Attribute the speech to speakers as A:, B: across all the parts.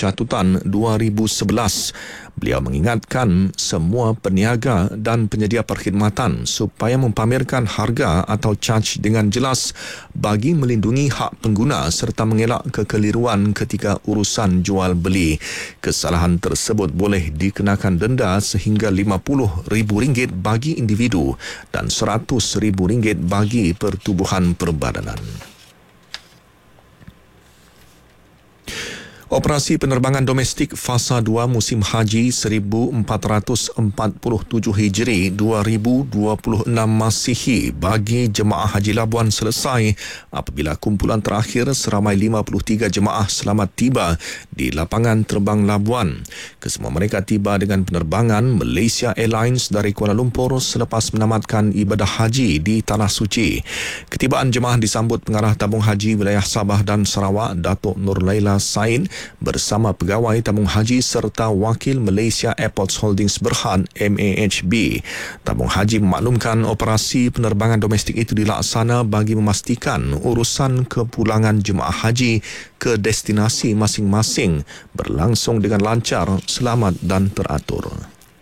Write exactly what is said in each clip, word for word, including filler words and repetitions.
A: pencatutan dua ribu sebelas. Beliau mengingatkan semua peniaga dan penyedia perkhidmatan supaya mempamerkan harga atau caj dengan jelas bagi melindungi hak pengguna serta mengelak kekeliruan ketika urusan jual beli. Kesalahan tersebut boleh dikenakan denda sehingga lima puluh ribu ringgit bagi individu dan seratus ribu ringgit bagi pertubuhan perbadanan. Operasi penerbangan domestik Fasa dua musim Haji seribu empat ratus empat puluh tujuh Hijri dua ribu dua puluh enam Masihi bagi jemaah Haji Labuan selesai apabila kumpulan terakhir seramai lima puluh tiga jemaah selamat tiba di lapangan terbang Labuan. Kesemua mereka tiba dengan penerbangan Malaysia Airlines dari Kuala Lumpur selepas menamatkan ibadah haji di Tanah Suci. Ketibaan jemaah disambut Pengarah Tabung Haji Wilayah Sabah dan Sarawak Datuk Nur Laila Sain bersama pegawai tabung haji serta wakil Malaysia Airports Holdings Berhad M A H B. Tabung haji memaklumkan operasi penerbangan domestik itu dilaksana bagi memastikan urusan kepulangan jemaah haji ke destinasi masing-masing berlangsung dengan lancar, selamat dan teratur.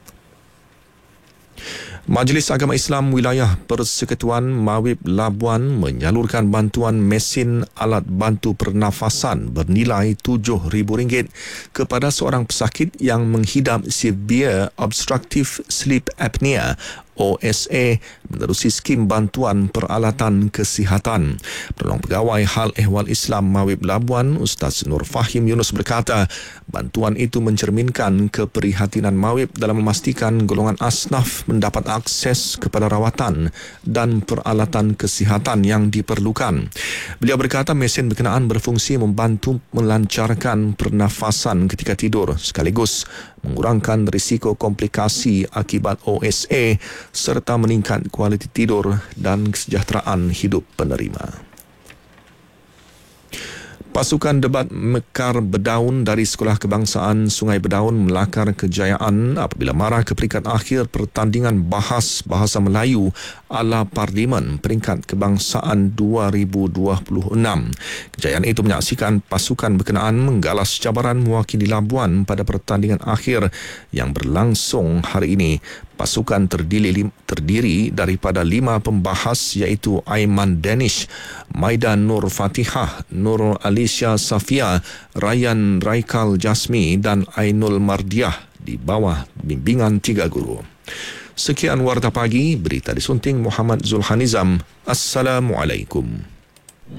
A: Majlis Agama Islam Wilayah Persekutuan Mawib Labuan menyalurkan bantuan mesin alat bantu pernafasan bernilai tujuh ribu ringgit kepada seorang pesakit yang menghidap severe obstructive sleep apnea O S A menerusi skim bantuan peralatan kesihatan. Penolong Pegawai Hal Ehwal Islam Mawib Labuan, Ustaz Nur Fahim Yunus berkata, bantuan itu mencerminkan keprihatinan Mawib dalam memastikan golongan asnaf mendapat akses kepada rawatan dan peralatan kesihatan yang diperlukan. Beliau berkata mesin berkenaan berfungsi membantu melancarkan pernafasan ketika tidur sekaligus mengurangkan risiko komplikasi akibat O S A serta meningkat kualiti tidur dan kesejahteraan hidup penerima. Pasukan debat Mekar Bedaun dari Sekolah Kebangsaan Sungai Bedaun melakar kejayaan apabila marah ke peringkat akhir pertandingan bahas bahasa Melayu ala Parlimen peringkat kebangsaan dua ribu dua puluh enam. Kejayaan itu menyaksikan pasukan berkenaan menggalas cabaran mewakili Labuan pada pertandingan akhir yang berlangsung hari ini. Pasukan terdiri, terdiri daripada lima pembahas iaitu Aiman Danish, Maidan Nur Fatihah, Nur Alicia Safia, Ryan Raikal Jasmi dan Ainul Mardiah di bawah bimbingan tiga guru. Sekian Warta Pagi, berita disunting Muhammad Zulhanizam. Assalamualaikum.